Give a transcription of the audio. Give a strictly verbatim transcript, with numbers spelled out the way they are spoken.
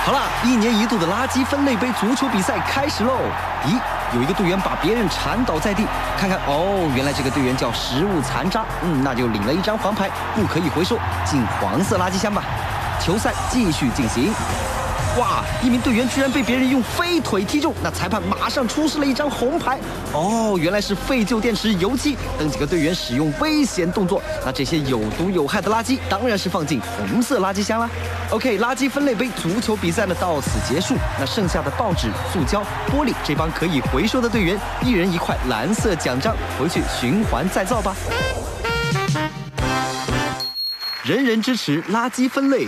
好啦，一年一度的垃圾分类杯足球比赛开始喽！咦，有一个队员把别人缠倒在地，看看哦，原来这个队员叫食物残渣，嗯，那就领了一张黄牌，不可以回收，进黄色垃圾箱吧。球赛继续进行。哇！一名队员居然被别人用飞腿踢中，那裁判马上出示了一张红牌。哦，原来是废旧电池、油漆等几个队员使用危险动作。那这些有毒有害的垃圾当然是放进红色垃圾箱啦。OK， 垃圾分类杯足球比赛呢到此结束。那剩下的报纸、塑胶、玻璃，这帮可以回收的队员，一人一块蓝色奖章，回去循环再造吧。人人支持垃圾分类。